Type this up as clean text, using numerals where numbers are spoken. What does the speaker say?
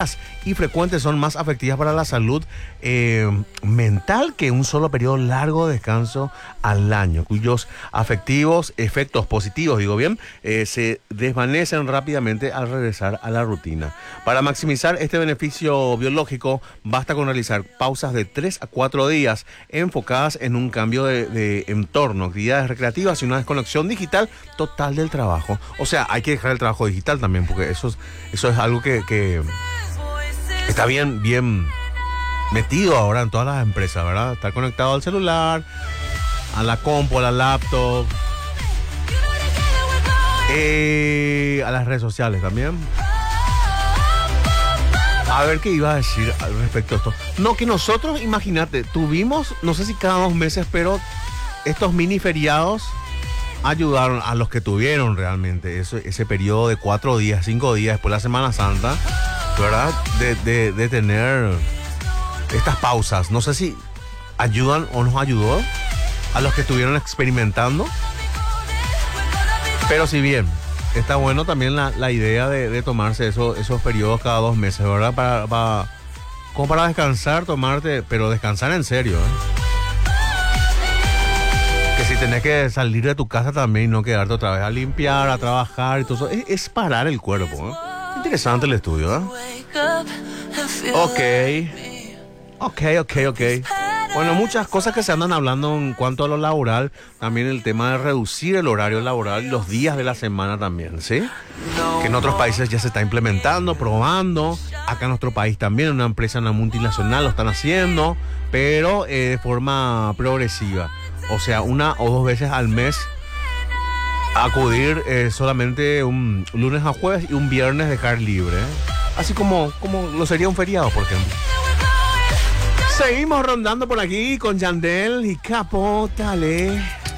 largas y frecuentes son más afectivas para la salud mental que un solo periodo largo de descanso al año, cuyos efectos positivos, digo bien, se desvanecen rápidamente al regresar a la rutina. Para maximizar este beneficio biológico, basta con realizar pausas de 3 a 4 días enfocadas en un cambio de entorno, actividades recreativas y una desconexión digital total del trabajo. O sea, hay que dejar el trabajo digital también, porque eso es algo que está bien metido ahora en todas las empresas, ¿verdad? Estar conectado al celular, a la compu, a la laptop, a las redes sociales también. A ver qué iba a decir al respecto de esto. No, que nosotros, imagínate, tuvimos, no sé si cada 2 meses, pero estos mini feriados ayudaron a los que tuvieron realmente ese periodo de 4 días, 5 días después de la Semana Santa, ¿verdad? De tener estas pausas. No sé si ayudan o nos ayudó a los que estuvieron experimentando. Pero si bien está bueno también la idea de tomarse esos periodos cada 2 meses, ¿verdad? Como para descansar, pero descansar en serio, ¿eh? Que si tenés que salir de tu casa también y no quedarte otra vez a limpiar, a trabajar y todo eso, es parar el cuerpo, ¿eh? Interesante el estudio, ¿eh? Ok. Bueno, muchas cosas que se andan hablando en cuanto a lo laboral, también el tema de reducir el horario laboral y los días de la semana también, ¿sí? Que en otros países ya se está implementando, probando. Acá en nuestro país también, una empresa, una multinacional lo están haciendo, pero de forma progresiva. O sea, 1 o 2 veces al mes acudir solamente un lunes a jueves y un viernes dejar libre, ¿eh? Así como lo sería un feriado, por ejemplo. Seguimos rondando por aquí con Yandel y Capo, dale.